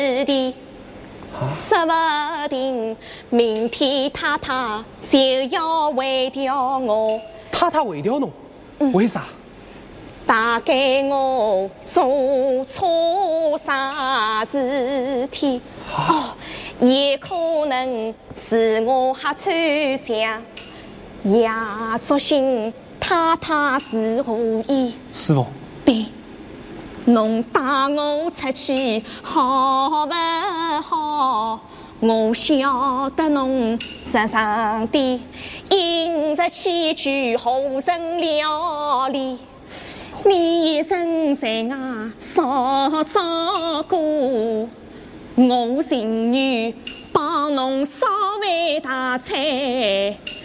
的，说不定明天太太就要毁掉我。 太太毁掉侬？为啥？ 大概我做错啥事体，也可能是我瞎猜想，也作信太太是无意。 师傅， 对，侬带我出去好不好？我晓得侬时常地饮食起居好生料理，你一生在外少照顾，我情愿帮侬烧饭大菜，